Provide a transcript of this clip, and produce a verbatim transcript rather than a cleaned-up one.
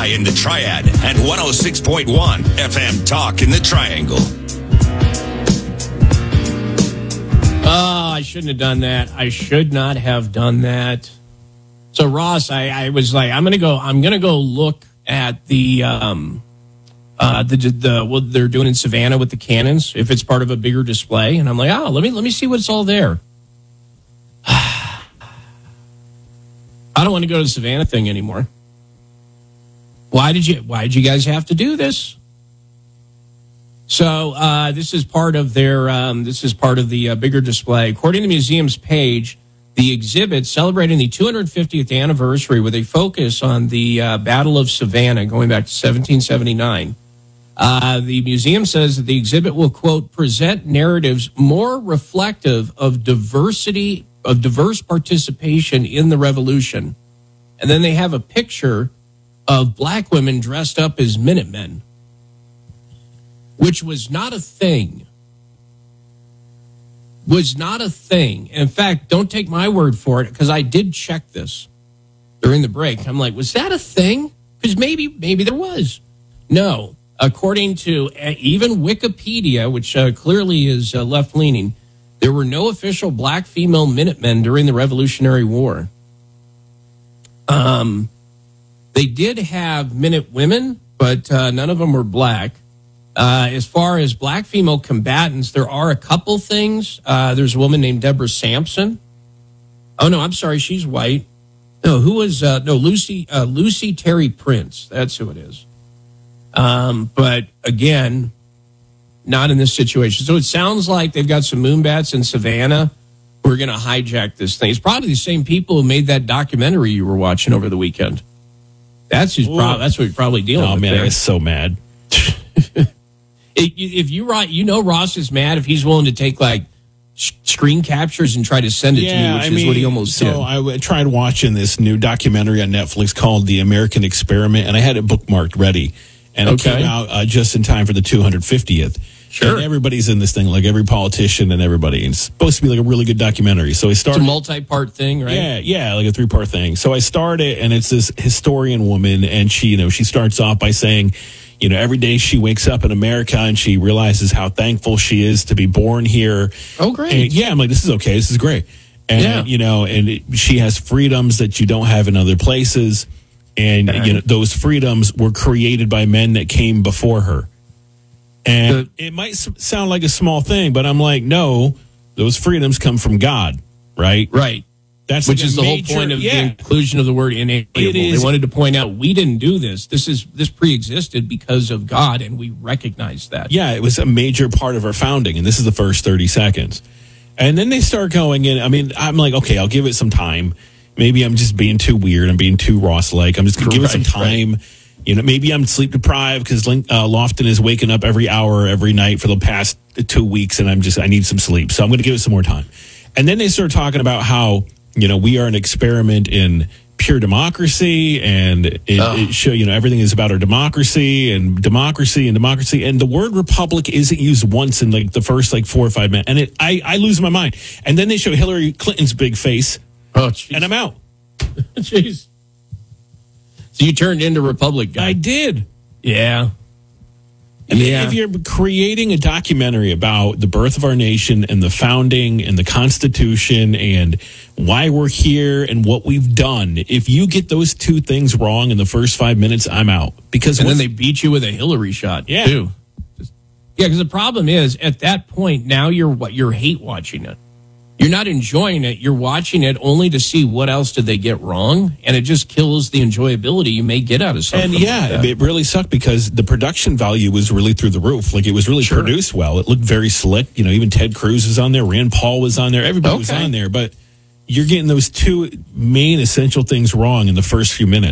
High in the Triad and one oh six point one F M Talk in the Triangle. Oh, I shouldn't have done that. I should not have done that. So, Ross, I, I was like, I'm gonna go. I'm gonna go look at the um, uh, the the what they're doing in Savannah with the cannons. If it's part of a bigger display, and I'm like, oh, let me let me see what's all there. I don't want to go to the Savannah thing anymore. Why did you? Why did you guys have to do this? So uh, this is part of their. Um, this is part of the uh, bigger display. According to the museum's page, the exhibit celebrating the two hundred fiftieth anniversary with a focus on the uh, Battle of Savannah, going back to seventeen seventy-nine. Uh, the museum says that the exhibit will, quote, present narratives more reflective of diversity. of diverse participation in the revolution. And then they have a picture of black women dressed up as Minutemen, which was not a thing. Was not a thing. In fact, don't take my word for it, because I did check this during the break. I'm like, was that a thing? Because maybe, maybe there was. No. According to even Wikipedia, which uh, clearly is uh, left-leaning, there were no official black female Minutemen during the Revolutionary War. Um, they did have Minute women, but uh, none of them were black. Uh, as far as black female combatants, there are a couple things. Uh, there's a woman named Deborah Sampson. Oh, no, I'm sorry. She's white. No, who was, uh, no, Lucy, uh, Lucy Terry Prince. That's who it is. Um, but again, not in this situation. So it sounds like they've got some moonbats in Savannah who are going to hijack this thing. It's probably the same people who made that documentary you were watching over the weekend. That's who's pro- that's what you're probably dealing oh, with. Oh man, there. I was so mad. If you write, you know, Ross is mad if he's willing to take like sh- screen captures and try to send it yeah, to me, which I is mean, what he almost so did. So I w- tried watching this new documentary on Netflix called The American Experiment, and I had it bookmarked ready, and it okay. came out uh, just in time for the two hundred fiftieth. Sure. And everybody's in this thing, like every politician and everybody. And it's supposed to be like a really good documentary. So I started. It's a multi-part thing, right? Yeah, yeah, like a three-part thing. So I started, and it's this historian woman, and she, you know, she starts off by saying, you know, every day she wakes up in America and she realizes how thankful she is to be born here. Oh, great. And yeah, I'm like, this is okay. This is great. And, yeah. you know, and it, she has freedoms that you don't have in other places. And, right. you know, those freedoms were created by men that came before her. And the, it might sound like a small thing, but I'm like, no, those freedoms come from God, right? Right. That's Which like is the major, whole point of yeah. the inclusion of the word inalienable. They wanted to point out we didn't do this. This is this pre-existed because of God, and we recognize that. Yeah, it was a major part of our founding, and this is the first thirty seconds. And then they start going in. I mean, I'm like, okay, I'll give it some time. Maybe I'm just being too weird. I'm being too Ross-like. I'm just going to give it some time. Right. You know, maybe I'm sleep deprived because uh, Lofton is waking up every hour every night for the past two weeks, and I'm just I need some sleep. So I'm going to give it some more time. And then they start talking about how, you know, we are an experiment in pure democracy, and it, oh. it show you know everything is about our democracy and democracy and democracy. And the word republic isn't used once in like the first like four or five minutes, and it I, I lose my mind. And then they show Hillary Clinton's big face, oh, geez. and I'm out. Jeez. So you turned into Republic guy. I did. Yeah. I mean, yeah. if you're creating a documentary about the birth of our nation and the founding and the Constitution and why we're here and what we've done, if you get those two things wrong in the first five minutes, I'm out. Because and then they beat you with a Hillary shot, yeah. too. Yeah, because the problem is, at that point, now you're what you're hate watching it. You're not enjoying it. You're watching it only to see what else did they get wrong, and it just kills the enjoyability you may get out of something. And yeah, like it really sucked because the production value was really through the roof. Like it was really sure. produced well. It looked very slick. You know, even Ted Cruz was on there, Rand Paul was on there, everybody okay. was on there. But you're getting those two main essential things wrong in the first few minutes.